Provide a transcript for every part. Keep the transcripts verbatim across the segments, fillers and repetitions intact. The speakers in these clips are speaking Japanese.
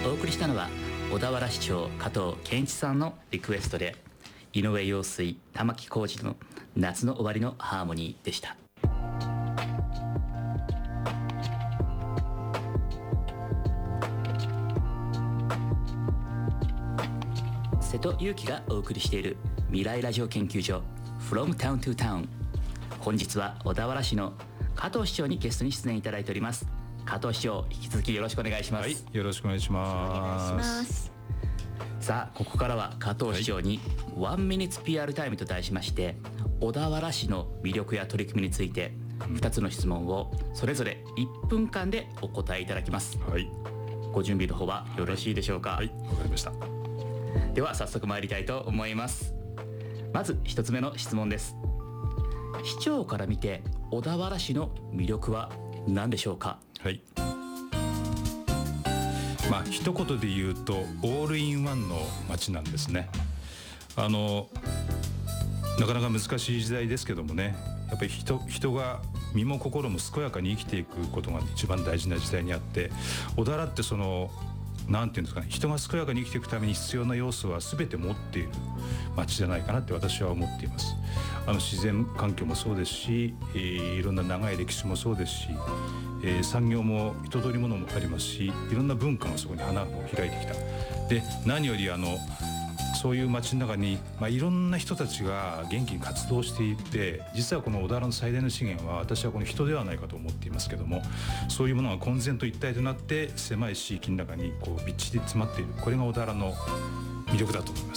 お送りしたのは小田原市長加藤健一さんのリクエストで井上陽水玉置浩二の夏の終わりのハーモニーでした。瀬戸裕樹がお送りしている未来ラジオ研究所 From Town to Town。 本日は小田原市の加藤市長にゲストに出演いただいております。加藤市長、引き続きよろしくお願いします。 はい、よろしくお願いします。 さあ、ここからは加藤市長にワンミニッツ ピーアール タイムと題しまして、小田原市の魅力や取り組みについてふたつの質問をそれぞれいっぷんかんでお答えいただきます。 はい、 ご準備の方はよろしいでしょうか？ はい、わかりました。 では早速参りたいと思います。まずひとつめの質問です。市長から見て小田原市の魅力は何でしょうか？ はい、まあ一言で言うとオールインワンの街なんですね。あのなかなか難しい時代ですけどもね、やっぱり 人, 人が身も心も健やかに生きていくことが一番大事な時代にあって、小田原ってそのなんていうんですかね、人が健やかに生きていくために必要な要素は全て持っている街じゃないかなって私は思っています。あの自然環境もそうですし、えー、いろんな長い歴史もそうですし、えー、産業も一通りものもありますし、いろんな文化がそこに花を開いてきた。で、何よりあのそういう街の中に、まあ、いろんな人たちが元気に活動していて、実はこの小田原の最大の資源は私はこの人ではないかと思っていますけども、そういうものが混然と一体となって狭い地域の中にこうびっちり詰まっている、これが小田原の魅力だと思います。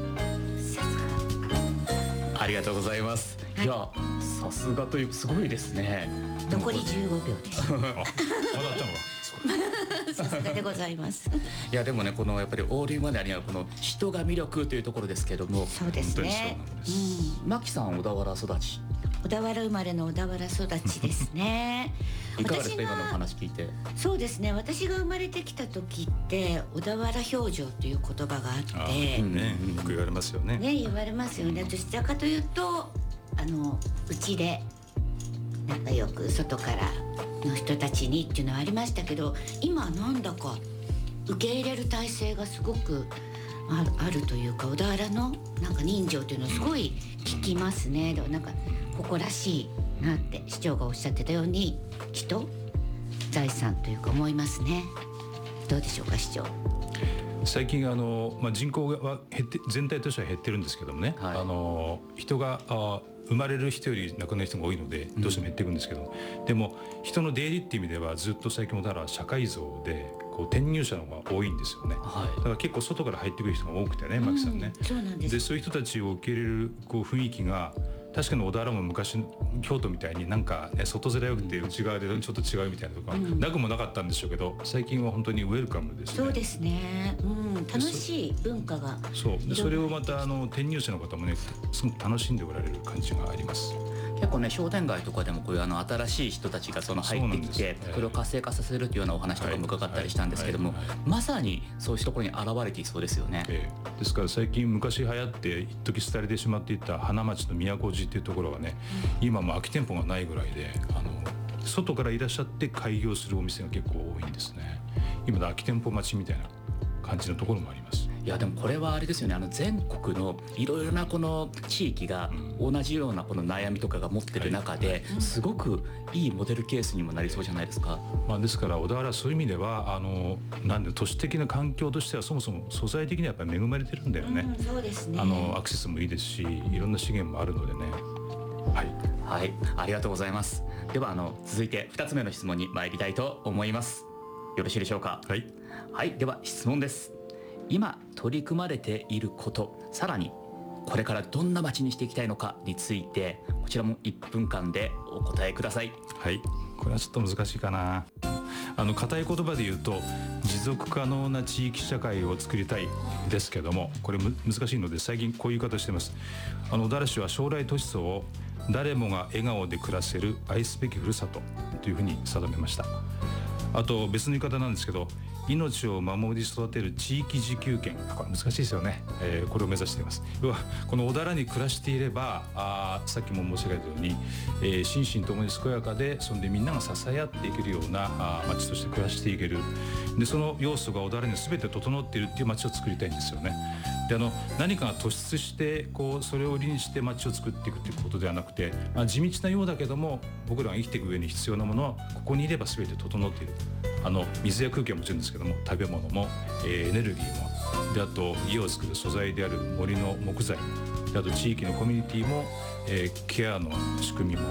ありがとうございます。はい、いや、さすがという、すごいですね。 残りじゅうごびょうです。 あ、まだあったのか。 さすがでございます。 いやでもね、このやっぱりオールインワンでありながらこの人が魅力というところですけども、 そうですね。 マキさん、小田原育ち。 小田原生まれの小田原育ちですね。 いかがですか、今のお話聞いて。 そうですね、私が生まれてきた時って小田原表情という言葉があって、 あ、ね、よく言われますよね。 ね、言われますよね。どちらかというとあのうちで仲良く外からの人たちにっていうのはありましたけど、今なんだか受け入れる体制がすごくあ る, あるというか、小田原のなんか人情というのをすごい聞きますね。でもなんか誇らしいなって市長がおっしゃってたように、人財産というか思いますね。どうでしょうか、市長。 最近あの、まあ、人口は減って全体としては減ってるんですけどもね、はい、あの人があ生まれる人より亡くなる人が多いのでどうしても減っていくんですけど、うん、でも人の出入りっていう意味ではずっと最近小田原は社会像でこう転入者の方が多いんですよね、はい、だから結構外から入ってくる人が多くてね、マキさんね、 うん、そうなんです。 でそういう人たちを受け入れるこう雰囲気が確かに小田原も昔の京都みたいになんか、ね、外面よくて内側でちょっと違うみたいなとか、うん、なくもなかったんでしょうけど、最近は本当にウェルカムですね。 そうですね、うん、楽しい文化が。 そうで、それをまたあの転入者の方もね、すごく楽しんでおられる感じがあります。 結構ね、商店街とかでもこういうあの新しい人たちがその入ってきて、これを活性化させるというようなお話とかも伺ったりしたんですけども、まさにそういうところに現れていそうですよね。 ええ、ですから最近昔流行って一時廃れてしまっていた花町の都路っていうところがね、うん、今も空き店舗がないぐらいで、あの外からいらっしゃって開業するお店が結構多いんですね。今だ空き店舗待ちみたいな感じのところもあります。 いやでもこれはあれですよね、あの全国のいろいろなこの地域が同じようなこの悩みとかが持ってる中で、すごくいいモデルケースにもなりそうじゃないですか。 まあ、ですから小田原はそういう意味ではあのなんで都市的な環境としてはそもそも素材的にはやっぱり恵まれてるんだよね、 うん、そうですね。 あのアクセスもいいですし、いろんな資源もあるのでね。はい、 はい、ありがとうございます。ではあの続いてふたつめの質問に参りたいと思います。よろしいでしょうか？ はい、 はい、では質問です。今取り組まれていること、さらにこれからどんな街にしていきたいのかについて、こちらもいっぷんかんでお答えください。 はい、これはちょっと難しいかな。あの固い言葉で言うと持続可能な地域社会を作りたいですけども、これむ難しいので最近こういう言い方してます。あの小田原市は将来都市層を誰もが笑顔で暮らせる愛すべきふるさとというふうに定めました。あと別の言い方なんですけど、命を守り育てる地域自給圏、これ難しいですよね、えー、これを目指しています。要はこの小田原に暮らしていれば、あさっきも申し上げたように、えー、心身ともに健やかで、そんでみんなが支え合っていけるようなあ町として暮らしていける、 でその要素が小田原に全て整っているっていう街を作りたいんですよね。であの何かが突出してこうそれを売りにして街を作っていくということではなくて、まあ、地道なようだけども僕らが生きていく上に必要なものはここにいれば全て整っている。あの水や空気はもちろんですけども食べ物も、えー、エネルギーもであと家を作る素材である森の木材であと地域のコミュニティも、えー、ケアの仕組みも